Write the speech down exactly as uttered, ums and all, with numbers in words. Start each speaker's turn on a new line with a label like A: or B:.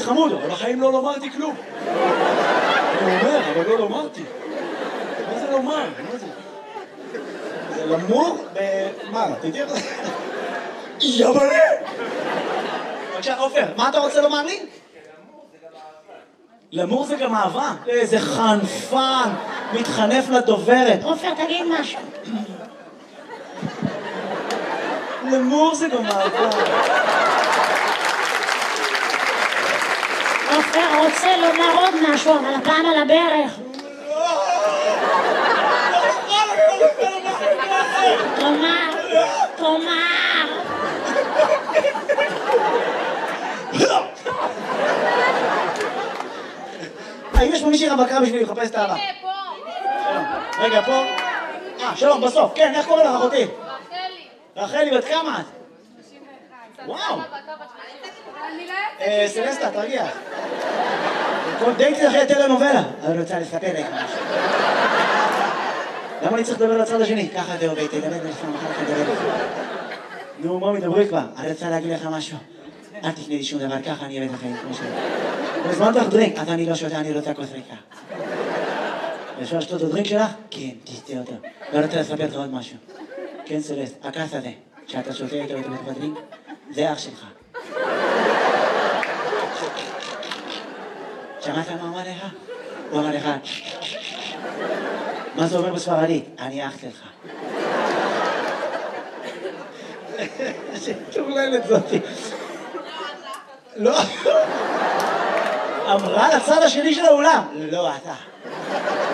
A: חמוד, אבל בחיים לא לומרתי כלום. אני אומר, אבל לא לומרתי. מה זה לומר? מה זה?
B: זה למור? מה? תתיר?
A: יבלה!
B: בבקשה, עופר, מה אתה רוצה לומר לי?
A: למור זה גם אהבה. איזה חנפן, מתחנף לדוברת.
C: עופר, תגיד משהו.
A: למור זה גם אהבה.
C: עופר רוצה לומר עוד משהו, אבל הפעם על הברך. תאמר, תאמר.
B: האם יש פה מישהי רווקה בשביל לחפש את האהבה?
D: פה.
B: רגע, פה. אה, שלום, בסוף. כן, איך קוראים לך אחותי?
D: רחלי.
B: רחלי, בת כמה את? וואו. אה, סלסטה, תרגיע. כל דייטי אחרי טלנובלה. אני רוצה לספר לך משהו. למה אני צריך לדבר לצד השני? ככה זה עובד, תדבר ולפעם אחר כך לדבר לך. נו, בואו מדברי כבר. אני רוצה להגיד לך משהו. אל תפני לי שום דבר, ככה אני אבד לחיים כמו שלי. הזמנת לך דרינק, אז אני לא שותה, אני רוצה כוס ריקה. אפשר לשתות את הדרינק שלך? כן, תשתה אותו. לא רוצה לספר לך עוד משהו. כן, סלסט, הכעס הזה, שאתה שותה איתו בתוך הדרינק, זה אח שלך. שמעת מה אמר לך? הוא אמר לך, מה זה אומר בספרדית? אני אח שלך. שטורללת זאתי. לא. אמרה לצד השני של האולם. לא, אתה.